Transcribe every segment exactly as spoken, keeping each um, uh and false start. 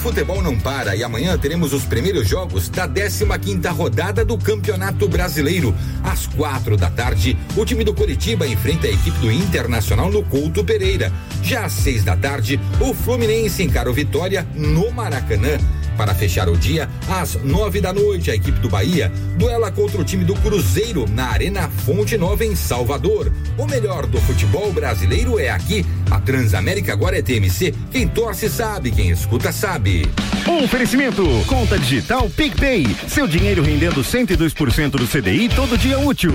futebol não para e amanhã teremos os primeiros jogos da décima quinta rodada do Campeonato Brasileiro. Às quatro da tarde, o time do Coritiba enfrenta a equipe do Internacional no Couto Pereira. Já às seis da tarde, o Fluminense encara o Vitória no Maracanã. Para fechar o dia, às nove da noite, a equipe do Bahia duela contra o time do Cruzeiro na Arena Fonte Nova em Salvador. O melhor do futebol brasileiro é aqui. A Transamérica agora é T M C. Quem torce sabe, quem escuta sabe. Oferecimento, conta digital PicPay. Seu dinheiro rendendo cento e dois por cento do C D I todo dia útil.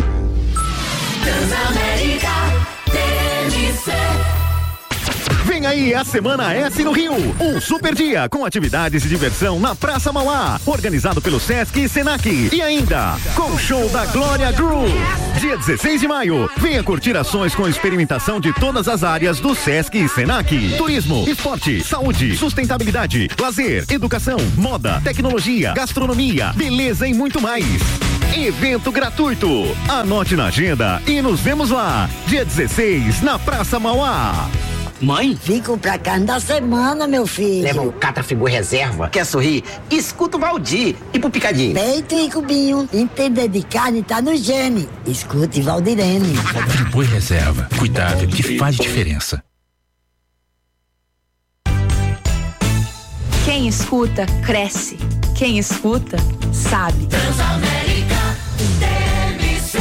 Transamérica T M C. Vem aí a Semana S no Rio, um super dia com atividades e diversão na Praça Mauá, organizado pelo Sesc e Senac. E ainda, com o show da Glória Groove. Dia dezesseis de maio, venha curtir ações com experimentação de todas as áreas do Sesc e Senac. Turismo, esporte, saúde, sustentabilidade, lazer, educação, moda, tecnologia, gastronomia, beleza e muito mais. Evento gratuito. Anote na agenda e nos vemos lá. Dia dezesseis, na Praça Mauá. Mãe? Vim comprar carne da semana, meu filho. Leva o Catra Frigo Reserva. Quer sorrir? Escuta o Valdir. E pro picadinho? Peito e cubinho. Entender de carne tá no gene. Escute Valdirene. Frigo Reserva. Cuidado que faz diferença. Quem escuta, cresce. Quem escuta, sabe. Transamérica T M C.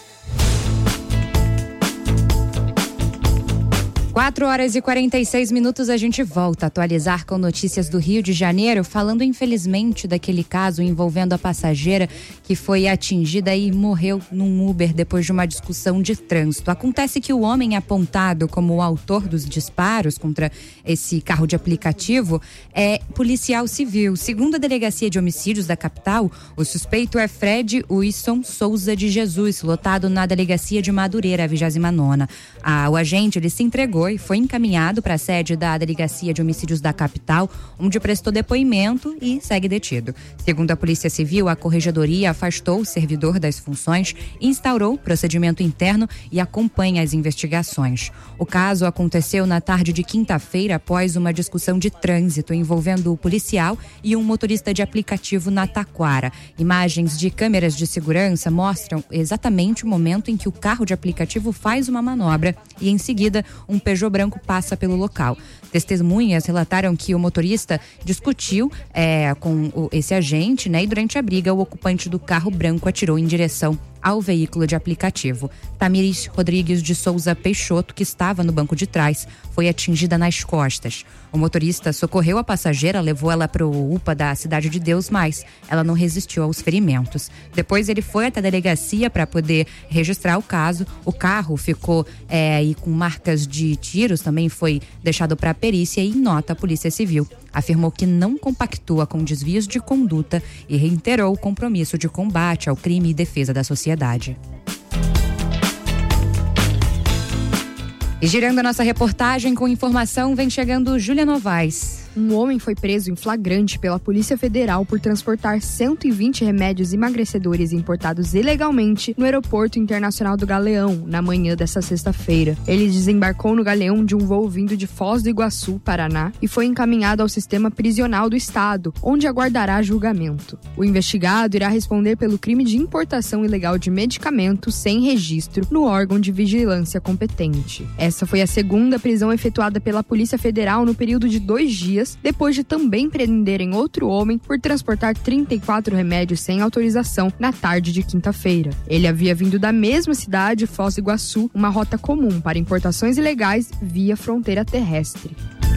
quatro horas e quarenta e seis minutos, a gente volta a atualizar com notícias do Rio de Janeiro, falando infelizmente daquele caso envolvendo a passageira que foi atingida e morreu num Uber depois de uma discussão de trânsito. Acontece que o homem apontado como o autor dos disparos contra esse carro de aplicativo é policial civil. Segundo a Delegacia de Homicídios da capital, o suspeito é Fred Wilson Souza de Jesus, lotado na Delegacia de Madureira, a vigésima nona. Ah, o agente ele se entregou e foi encaminhado para a sede da Delegacia de Homicídios da capital, onde prestou depoimento e segue detido. Segundo a Polícia Civil, a corregedoria afastou o servidor das funções, instaurou procedimento interno e acompanha as investigações. O caso aconteceu na tarde de quinta-feira após uma discussão de trânsito envolvendo o policial e um motorista de aplicativo na Taquara. Imagens de câmeras de segurança mostram exatamente o momento em que o carro de aplicativo faz uma manobra e em seguida um Peugeot branco passa pelo local. Testemunhas relataram que o motorista discutiu é, com o, esse agente, né? E durante a briga, o ocupante do carro branco atirou em direção ao veículo de aplicativo. Tamiris Rodrigues de Souza Peixoto, que estava no banco de trás, foi atingida nas costas. O motorista socorreu a passageira, levou ela para o U P A da Cidade de Deus, mas ela não resistiu aos ferimentos. Depois ele foi até a delegacia para poder registrar o caso. O carro ficou é, aí com marcas de tiros, também foi deixado para a perícia e em nota a Polícia Civil afirmou que não compactua com desvios de conduta e reiterou o compromisso de combate ao crime e defesa da sociedade. E girando a nossa reportagem com informação, vem chegando Júlia Novaes. Um homem foi preso em flagrante pela Polícia Federal por transportar cento e vinte remédios emagrecedores importados ilegalmente no Aeroporto Internacional do Galeão, na manhã desta sexta-feira. Ele desembarcou no Galeão de um voo vindo de Foz do Iguaçu, Paraná, e foi encaminhado ao sistema prisional do estado, onde aguardará julgamento. O investigado irá responder pelo crime de importação ilegal de medicamentos sem registro no órgão de vigilância competente. Essa foi a segunda prisão efetuada pela Polícia Federal no período de dois dias, depois de também prenderem outro homem por transportar trinta e quatro remédios sem autorização na tarde de quinta-feira. Ele havia vindo da mesma cidade, Foz do Iguaçu, uma rota comum para importações ilegais via fronteira terrestre.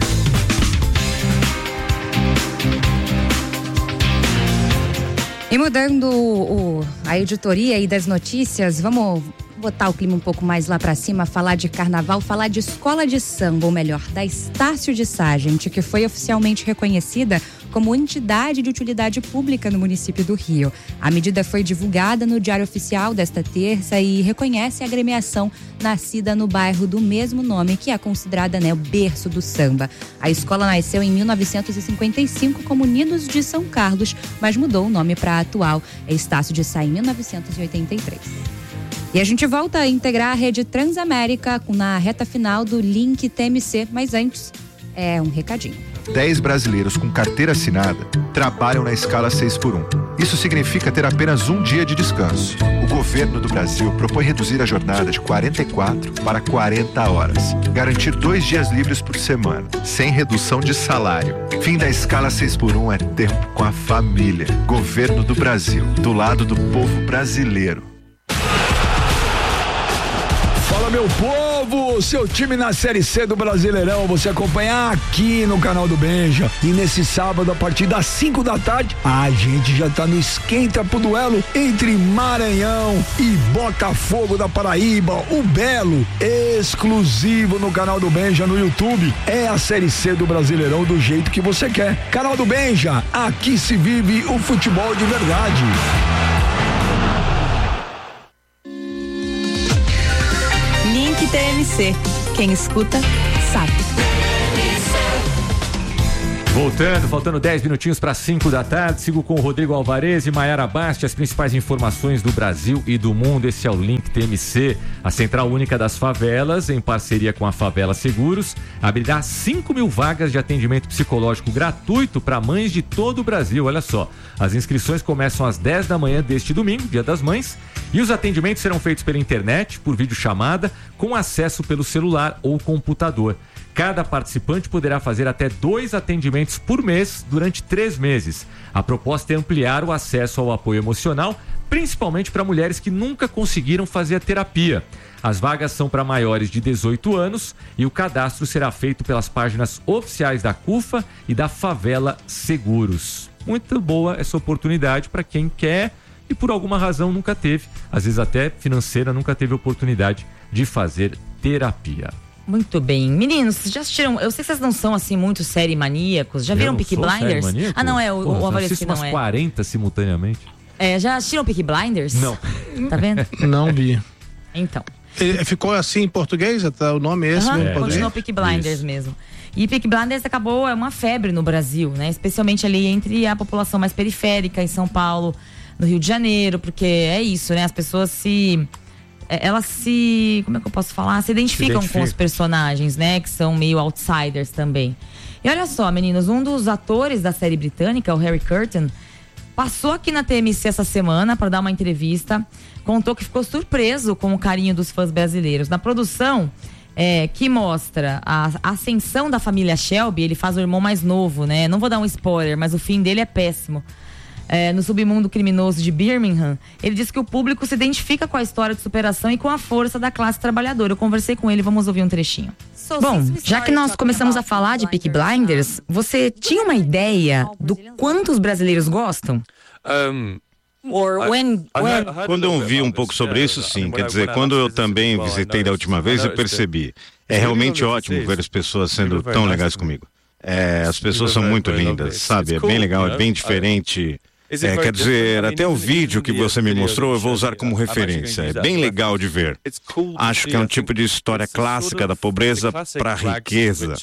E mudando o, a editoria aí das notícias, vamos botar o clima um pouco mais lá pra cima, falar de carnaval, falar de escola de samba, ou melhor, da Estácio de Sá, gente, que foi oficialmente reconhecida como entidade de utilidade pública no município do Rio. A medida foi divulgada no Diário Oficial desta terça e reconhece a agremiação nascida no bairro do mesmo nome, que é considerada, né, o berço do samba. A escola nasceu em mil novecentos e cinquenta e cinco como Unidos de São Carlos, mas mudou o nome para a atual Estácio de Sá em mil novecentos e oitenta e três. E a gente volta a integrar a rede Transamérica na reta final do Link T M C, mas antes, É um recadinho. dez brasileiros com carteira assinada trabalham na escala seis por um. Isso significa ter apenas um dia de descanso. O governo do Brasil propõe reduzir a jornada de quarenta e quatro para quarenta horas. Garantir dois dias livres por semana, sem redução de salário. Fim da escala seis por um é tempo com a família. Governo do Brasil, do lado do povo brasileiro. Fala, meu povo, seu time na Série C do Brasileirão, você acompanha aqui no canal do Benja. E nesse sábado, a partir das cinco da tarde, a gente já tá no esquenta pro duelo entre Maranhão e Botafogo da Paraíba, o Belo, exclusivo no canal do Benja no YouTube. É a Série C do Brasileirão do jeito que você quer. Canal do Benja, aqui se vive o futebol de verdade. T M C. Quem escuta, sabe. Voltando, faltando dez minutinhos para cinco da tarde, sigo com o Rodrigo Alvarez e Maiara Basti, as principais informações do Brasil e do mundo. Esse é o Link T M C, a Central Única das Favelas, em parceria com a Favela Seguros, abrirá cinco mil vagas de atendimento psicológico gratuito para mães de todo o Brasil. Olha só, as inscrições começam às dez da manhã deste domingo, Dia das Mães, e os atendimentos serão feitos pela internet, por videochamada, com acesso pelo celular ou computador. Cada participante poderá fazer até dois atendimentos por mês durante três meses. A proposta é ampliar o acesso ao apoio emocional, principalmente para mulheres que nunca conseguiram fazer a terapia. As vagas são para maiores de dezoito anos e o cadastro será feito pelas páginas oficiais da CUFA e da Favela Seguros. Muito boa essa oportunidade para quem quer e por alguma razão nunca teve, às vezes até financeira, nunca teve oportunidade de fazer terapia. Muito bem. Meninos, vocês já assistiram? Eu sei que vocês não são assim muito série maníacos. Já Eu viram Peaky Blinders? Ah, não, é o, Pô, o Alvarez que não umas é. quarenta simultaneamente. É, já assistiram Peaky Blinders? Não. Tá vendo? Não vi. Então. Ele ficou assim em português? Até o nome é esse Uhum, mesmo? É, continuou Peaky Blinders Isso. mesmo. E Peaky Blinders acabou, é uma febre no Brasil, né? Especialmente ali entre a população mais periférica, em São Paulo, no Rio de Janeiro, porque é isso, né? As pessoas se... Elas se, como é que eu posso falar? Se identificam se identifica. com os personagens, né? Que são meio outsiders também. E olha só, meninos, um dos atores da série britânica, o Harry Curtin, passou aqui na T M C essa semana para dar uma entrevista. Contou que ficou surpreso com o carinho dos fãs brasileiros. Na produção, é, que mostra a ascensão da família Shelby, ele faz o irmão mais novo, né? Não vou dar um spoiler, mas o fim dele é péssimo. É, no submundo criminoso de Birmingham, ele disse que o público se identifica com a história de superação e com a força da classe trabalhadora. Eu conversei com ele, vamos ouvir um trechinho. Bom, já que nós começamos a falar de Peaky Blinders, você tinha uma ideia do quanto os brasileiros gostam? Um... Quando eu vi um pouco sobre isso, sim. Quer dizer, quando eu também visitei da última vez, eu percebi. É realmente ótimo ver as pessoas sendo tão legais comigo. É, as pessoas são muito lindas, sabe? É bem legal, é bem diferente. É, quer dizer, até o vídeo que você me mostrou eu vou usar como referência. É bem legal de ver. Acho que é um tipo de história clássica da pobreza para a riqueza.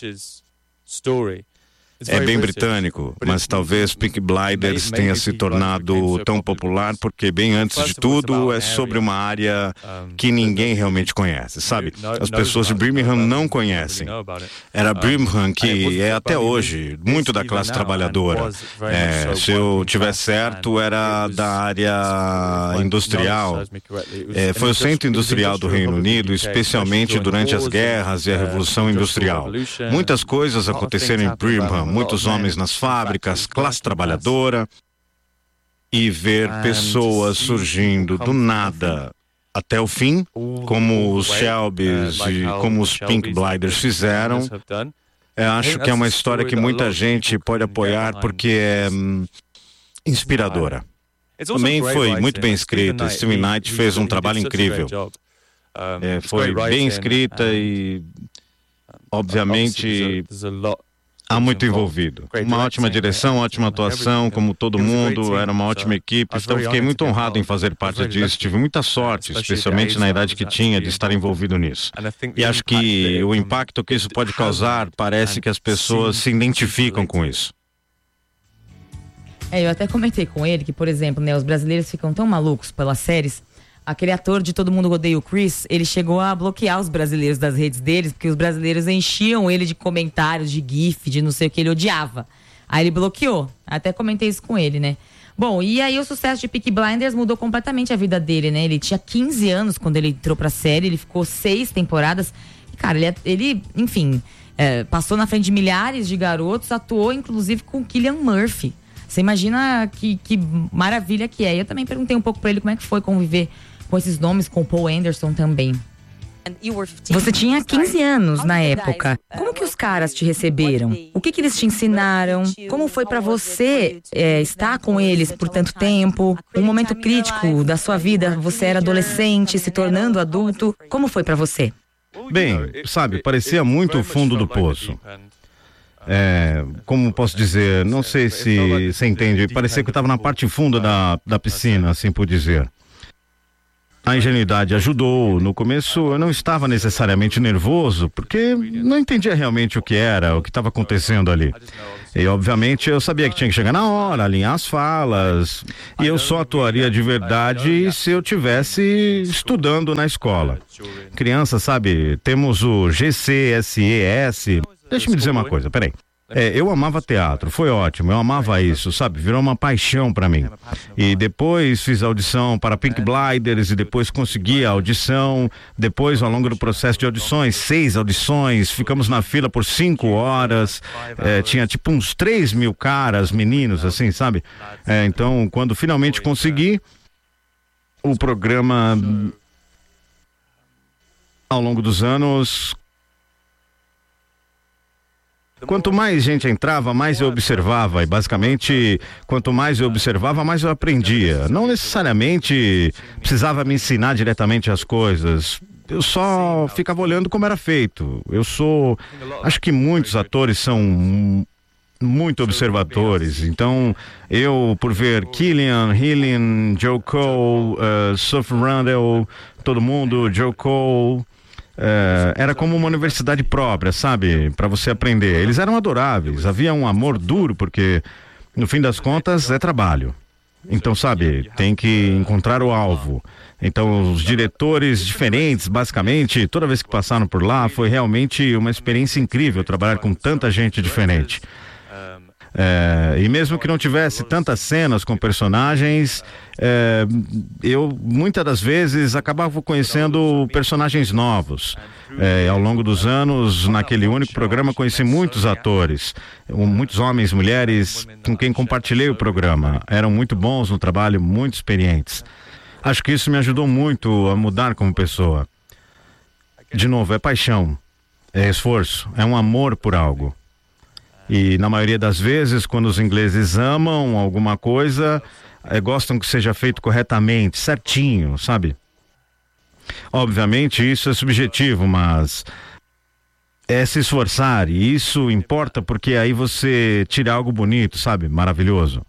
É bem britânico, mas talvez Peaky Blinders tenha se tornado tão popular porque, bem antes de tudo, é sobre uma área que ninguém realmente conhece, sabe? As pessoas de Birmingham não conhecem. Era Birmingham que é até hoje muito da classe trabalhadora. É, se eu tiver certo, era da área industrial. É, foi o centro industrial do Reino Unido, especialmente durante as guerras e a Revolução Industrial. Muitas coisas aconteceram em Birmingham. Muitos homens nas fábricas, classe trabalhadora, e ver pessoas surgindo do nada até o fim, como os Shelbys e como os Pink Blinders fizeram. Eu acho que é uma história que muita gente pode apoiar porque é hum, inspiradora. Também foi muito bem escrita. Steven Knight fez um trabalho incrível. É, foi bem escrita e, obviamente, há muito envolvido. Uma ótima direção, ótima atuação, como todo mundo, era uma ótima equipe, então fiquei muito honrado em fazer parte disso. Tive muita sorte, especialmente na idade que tinha, de estar envolvido nisso. E acho que o impacto que isso pode causar, parece que as pessoas se identificam com isso. É, eu até comentei com ele que, por exemplo, né, os brasileiros ficam tão malucos pelas séries. aquele ator de Todo Mundo Odeia o Chris, ele chegou a bloquear os brasileiros das redes deles, porque os brasileiros enchiam ele de comentários, de gif, de não sei o que, ele odiava. Aí ele bloqueou. Até comentei isso com ele, né? Bom, e aí o sucesso de Peaky Blinders mudou completamente a vida dele, né? Ele tinha quinze anos quando ele entrou pra série, ele ficou seis temporadas. E, cara, ele, ele enfim, é, passou na frente de milhares de garotos, atuou inclusive com Cillian Murphy. Você imagina que, que maravilha que é. Eu também perguntei um pouco pra ele como é que foi conviver com esses nomes, com o Paul Anderson também. Você tinha quinze anos na época. Como que os caras te receberam? O que que eles te ensinaram? Como foi pra você é, estar com eles por tanto tempo? Um momento crítico da sua vida, você era adolescente, se tornando adulto. Como foi pra você? Bem, sabe, parecia muito o fundo do poço. É, como posso dizer, não sei se você entende, parecia que eu estava na parte funda da, da piscina, assim por dizer. A ingenuidade ajudou. No começo eu não estava necessariamente nervoso, porque não entendia realmente o que era, o que estava acontecendo ali. E obviamente eu sabia que tinha que chegar na hora, alinhar as falas. E eu só atuaria de verdade se eu tivesse estudando na escola. Criança, sabe, temos o G C S E S. Deixa eu me dizer uma coisa, peraí. É, eu amava teatro, foi ótimo, eu amava isso, sabe? Virou uma paixão pra mim. E depois fiz audição para Peaky Blinders e depois consegui a audição. Depois, ao longo do processo de audições, seis audições, ficamos na fila por cinco horas. É, tinha tipo uns três mil caras, meninos, assim, sabe? É, então, quando finalmente consegui, o programa, ao longo dos anos... Quanto mais gente entrava, mais eu observava, e basicamente, quanto mais eu observava, mais eu aprendia. Não necessariamente precisava me ensinar diretamente as coisas, eu só ficava olhando como era feito. Eu sou, acho que muitos atores são muito observadores, então eu, por ver Cillian, Hillian, Joe Cole, uh, Soph Randall, todo mundo, Joe Cole... É, era como uma universidade própria, sabe? Para você aprender. Eles eram adoráveis, havia um amor duro, porque no fim das contas é trabalho. Então, sabe, tem que encontrar o alvo. Então, os diretores diferentes, basicamente, toda vez que passaram por lá, foi realmente uma experiência incrível trabalhar com tanta gente diferente. É, e mesmo que não tivesse tantas cenas com personagens, é, eu muitas das vezes acabava conhecendo personagens novos. É, ao longo dos anos, naquele único programa, conheci muitos atores, muitos homens, mulheres com quem compartilhei o programa. Eram muito bons no trabalho, muito experientes. Acho que isso me ajudou muito a mudar como pessoa. De novo, é paixão, é esforço, é um amor por algo. E na maioria das vezes, quando os ingleses amam alguma coisa, é, gostam que seja feito corretamente, certinho, sabe? Obviamente isso é subjetivo, mas é se esforçar, e isso importa porque aí você tira algo bonito, sabe? Maravilhoso.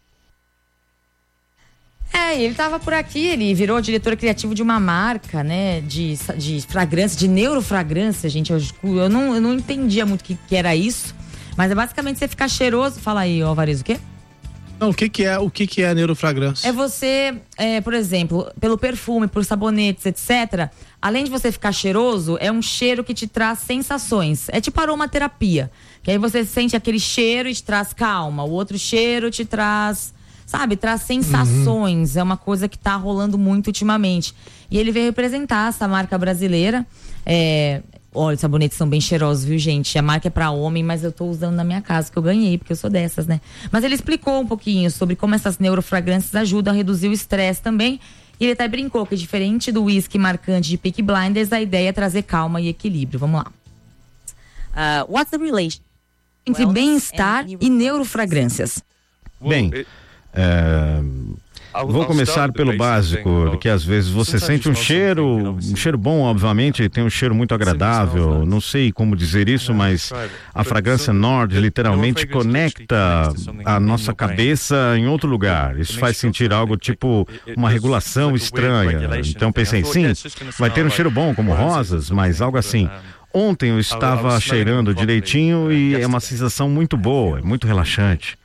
É, ele tava por aqui, ele virou diretor criativo de uma marca, né, de, de fragrância, de neurofragrância, gente. Eu, eu, não, eu não entendia muito o que, que era isso. Mas é basicamente você ficar cheiroso. Fala aí, Alvarez, o quê? Não, o que que é, o que que é a neurofragrância? É você, é, por exemplo, pelo perfume, por sabonetes, etcétera. Além de você ficar cheiroso, é um cheiro que te traz sensações. É tipo aromaterapia. Que aí você sente aquele cheiro e te traz calma. O outro cheiro te traz, sabe, traz sensações. Uhum. É uma coisa que tá rolando muito ultimamente. E ele veio representar essa marca brasileira. É... Olha, os sabonetes são bem cheirosos, viu, gente? A marca é pra homem, mas eu tô usando na minha casa, que eu ganhei, porque eu sou dessas, né? Mas ele explicou um pouquinho sobre como essas neurofragrâncias ajudam a reduzir o estresse também. E ele até brincou que, diferente do whisky marcante de Peaky Blinders, a ideia é trazer calma e equilíbrio. Vamos lá. Uh, what's the relation entre bem-estar e neurofragrâncias? Bem, é... vou começar pelo básico, que às vezes você sente um cheiro, um cheiro bom, obviamente, tem um cheiro muito agradável, não sei como dizer isso, mas a fragrância Nord literalmente conecta a nossa cabeça em outro lugar. Isso faz sentir algo tipo uma regulação estranha. Então pensei, sim, vai ter um cheiro bom como rosas, mas algo assim. Ontem eu estava cheirando direitinho e é uma sensação muito boa, é muito relaxante.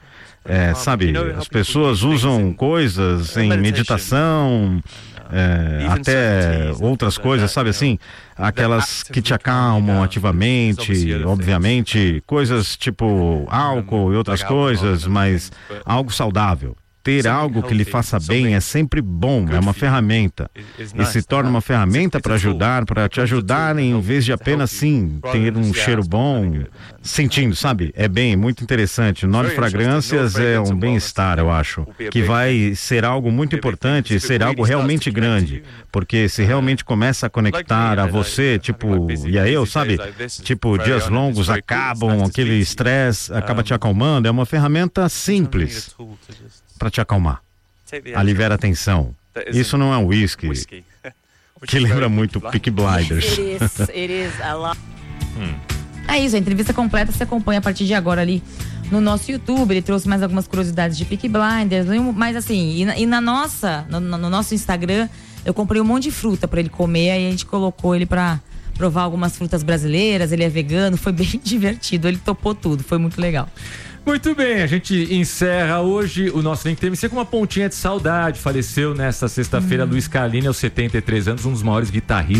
É, sabe, as pessoas usam coisas em meditação, é, até outras coisas, sabe assim? Aquelas que te acalmam ativamente, obviamente, coisas tipo álcool e outras coisas, mas algo saudável. Ter algo que lhe faça bem é sempre bom, é uma ferramenta. E se torna uma ferramenta para ajudar, para te ajudar em vez de apenas, sim, ter um cheiro bom, sentindo, sabe? É bem, muito interessante. O nó de fragrâncias é um bem-estar, eu acho, que vai ser algo muito importante, ser algo realmente grande, porque se realmente começa a conectar a você, tipo, e a eu, sabe? Tipo, dias longos acabam, aquele estresse acaba te acalmando, é uma ferramenta simples para te acalmar, aliviar a tensão. Isso não é um whisky que lembra muito Peaky Blinders. hum. É isso, a entrevista completa você acompanha a partir de agora ali no nosso YouTube. Ele trouxe mais algumas curiosidades de Peaky Blinders, mas assim, e na, e na nossa, no, no nosso Instagram, eu comprei um monte de fruta para ele comer, aí a gente colocou ele para provar algumas frutas brasileiras. Ele é vegano, foi bem divertido, ele topou tudo, foi muito legal. Muito bem, a gente encerra hoje o nosso Link T M C com uma pontinha de saudade. Faleceu nesta sexta-feira hum. Luiz Carlini, aos setenta e três anos, um dos maiores guitarristas